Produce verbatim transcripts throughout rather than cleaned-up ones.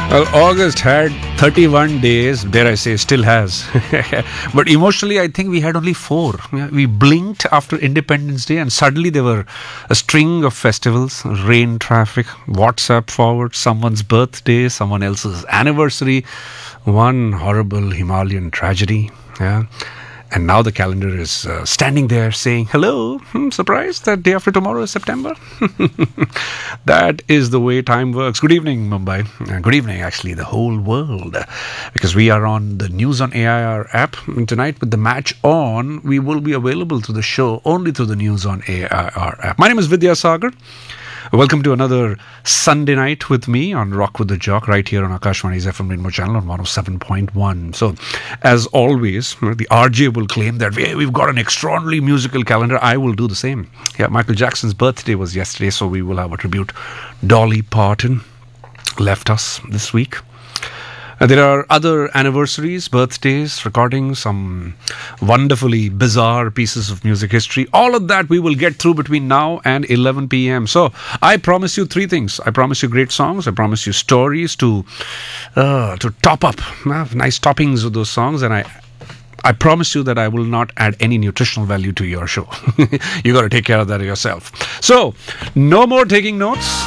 Well, August had thirty-one days, dare I say, still has. But emotionally, I think we had only four. We blinked after Independence Day, and suddenly there were a string of festivals, rain traffic, WhatsApp forward, someone's birthday, someone else's anniversary, one horrible Himalayan tragedy. Yeah. And now the calendar is uh, standing there saying, hello, hmm, surprised that day after tomorrow is September. That is the way time works. Good evening, Mumbai. Uh, good evening, actually, the whole world. Because we are on the News on A I R app. And tonight with the match on, we will be available to the show only through the News on A I R app. My name is Vidya Sagar. Welcome to another Sunday night with me on Rock with the Jock right here on Akashvani's F M Rainbow channel on one oh seven point one. So, as always, the R J will claim that hey, we've got an extraordinary musical calendar. I will do the same. Yeah, Michael Jackson's birthday was yesterday, so we will have a tribute. Dolly Parton left us this week. Uh, there are other anniversaries, birthdays, recordings, some wonderfully bizarre pieces of music history. All of that we will get through between now and eleven p.m. So I promise you three things. I promise you great songs. I promise you stories to uh, to top up, uh, nice toppings of those songs. And I I promise you that I will not add any nutritional value to your show. You got to take care of that yourself. So no more taking notes.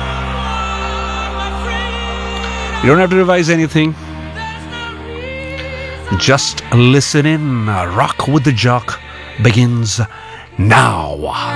You don't have to revise anything. Just listen in. Rock with the Jock begins now.